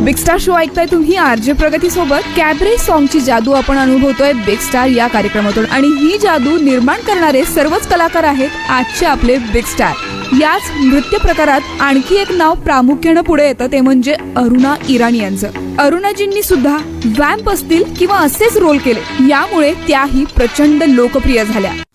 Big star show ऐकताय तुम्ही RJ प्रगती सोबत. कॅबरे सॉन्गची जादू आपण अनुभवतोय बिग स्टार या कार्यक्रमातून आणि ही जादू निर्माण करणारे सर्वच कलाकार आहेत आजचे आपले बिग स्टार. याच नृत्य प्रकारात आणखी एक नाव प्रामुख्याने पुढे येतं ते म्हणजे अरुणा इराणी यांचं. अरुणाजींनी सुद्धा वॅम्प असतील किंवा असेच रोल केले, यामुळे त्याही प्रचंड लोकप्रिय झाल्या.